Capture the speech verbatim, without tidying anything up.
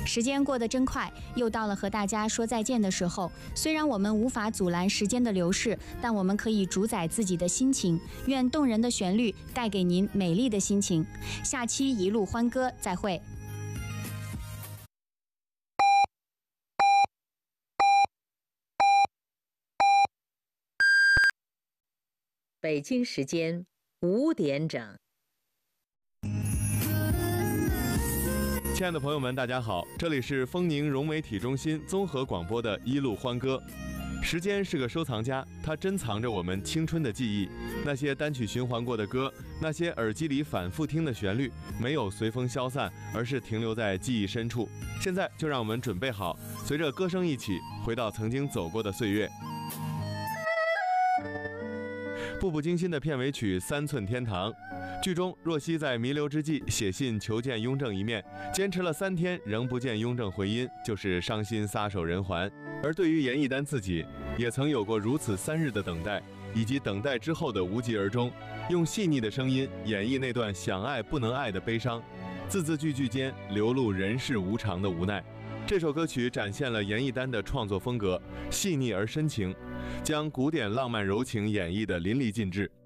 时间过得真快，又到了和大家说再见的时候。虽然我们无法阻拦时间的流逝，但我们可以主宰自己的心情。愿动人的旋律带给您美丽的心情。下期一路欢歌，再会。 北京时间五点整。 亲爱的朋友们，大家好，这里是丰宁融媒体中心综合广播的一路欢歌。时间是个收藏家，它珍藏着我们青春的记忆，那些单曲循环过的歌，那些耳机里反复听的旋律，没有随风消散，而是停留在记忆深处。现在就让我们准备好，随着歌声一起回到曾经走过的岁月。步步惊心的片尾曲《三寸天堂》，剧中若曦在弥留之际写信求见雍正一面，坚持了三天仍不见雍正回音，就是伤心撒手人寰。而对于严艺丹自己，也曾有过如此三日的等待，以及等待之后的无疾而终，用细腻的声音演绎那段想爱不能爱的悲伤，字字句句间流露人世无常的无奈。这首歌曲展现了严艺丹的创作风格，细腻而深情，将古典浪漫柔情演绎得淋漓尽致。